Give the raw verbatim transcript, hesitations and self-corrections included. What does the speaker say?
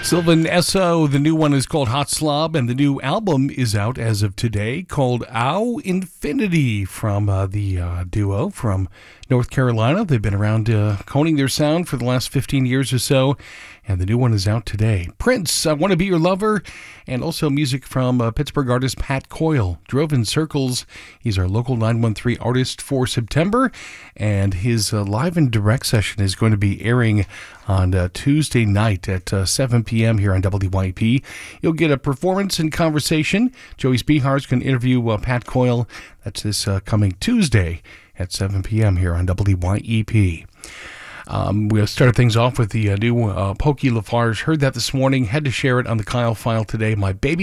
Sylvan Esso, the new one is called Hot Slob, and the new album is out as of today called Ow Infinity from uh, the uh, duo from North Carolina. They've been around uh, honing their sound for the last fifteen years or so, and the new one is out today. Prince, I Want to Be Your Lover, and also music from uh, Pittsburgh artist Pat Coyle. Drove in Circles, he's our local nine one three artist for September, and his uh, live and direct session is going to be airing on uh, Tuesday night at uh, seven p.m. here on W Y E P. You'll get a performance and conversation. Joey Spehar is going to interview uh, Pat Coyle. That's this uh, coming Tuesday at seven p.m. here on W Y E P. Um, we'll start things off with the uh, new uh, Pokey Lafarge. Heard that this morning. Had to share it on the Kyle File today. My baby